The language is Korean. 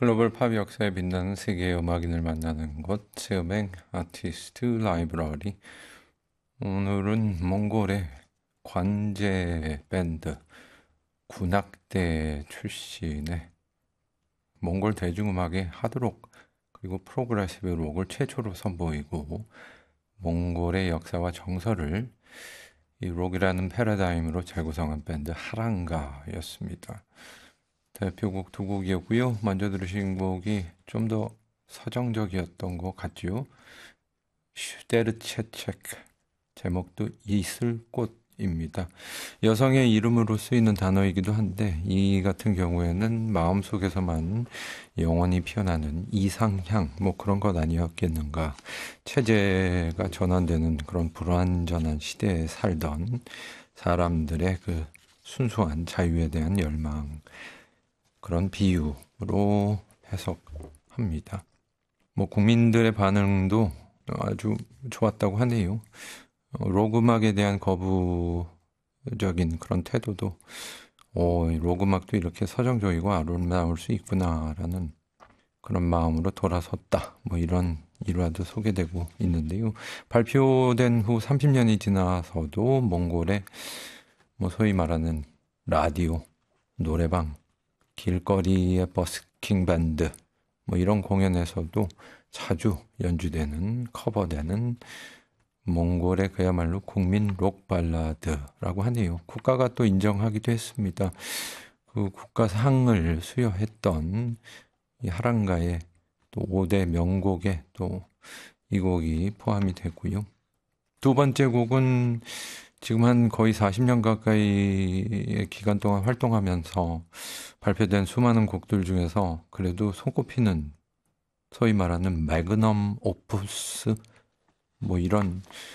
글로벌 팝 역사에 빛나는 세계의 음악인을 만나는 곳, 세음행 아티스트 라이브러리. 오늘은 몽골의 관제 밴드 군악대 출신의 몽골 대중음악의 하드록 그리고 프로그레시브 록을 최초로 선보이고 몽골의 역사와 정서를 이 록이라는 패러다임으로 재구성한 밴드 하랑가였습니다. 대표곡 두 곡이었고요. 먼저 들으신 곡이 좀 더 서정적이었던 것 같죠. 슈데르체체크, 제목도 이슬꽃입니다. 여성의 이름으로 쓰이는 단어이기도 한데 이 같은 경우에는 마음속에서만 영원히 피어나는 이상향 뭐 그런 것 아니었겠는가. 체제가 전환되는 그런 불완전한 시대에 살던 사람들의 그 순수한 자유에 대한 열망, 그런 비유로 해석합니다. 뭐 국민들의 반응도 아주 좋았다고 하네요. 록 음악에 대한 거부적인 그런 태도도 록 음악도 이렇게 서정적이고 아름다울 수 있구나라는 그런 마음으로 돌아섰다. 뭐 이런 일화도 소개되고 있는데요. 발표된 후 30년이 지나서도 몽골의 뭐 소위 말하는 라디오, 노래방, 길거리의 버스킹 밴드 뭐 이런 공연에서도 자주 연주되는 커버되는 몽골의 그야말로 국민 록 발라드라고 하네요. 국가가 또 인정하기도 했습니다. 그 국가상을 수여했던 이 하랑가의 또 5대 명곡에 또 이 곡이 포함이 되고요. 두 번째 곡은 지금 한 거의 40년 가까이의 기간 동안 활동하면서 발표된 수많은 곡들 중에서 그래도 손꼽히는 소위 말하는 매그넘 오프스 뭐 이런